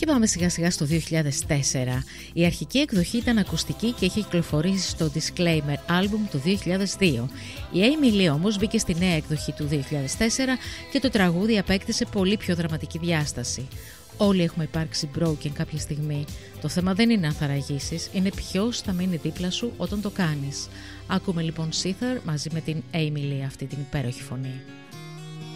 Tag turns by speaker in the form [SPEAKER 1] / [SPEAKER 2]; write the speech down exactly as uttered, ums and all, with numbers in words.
[SPEAKER 1] πάμε σιγά σιγά στο δύο χιλιάδες τέσσερα. Η αρχική εκδοχή ήταν ακουστική και είχε κυκλοφορήσει στο Disclaimer Album του δύο χιλιάδες δύο. Η Amy Lee όμως μπήκε στη νέα εκδοχή του δύο χιλιάδες τέσσερα και το τραγούδι απέκτησε πολύ πιο δραματική διάσταση. Όλοι έχουμε υπάρξει broken κάποια στιγμή. Το θέμα δεν είναι αν θα ραγίσεις, είναι ποιος θα μείνει δίπλα σου όταν το κάνεις. Άκουμε λοιπόν Seether μαζί με την Amy Lee αυτή την υπέροχη φωνή.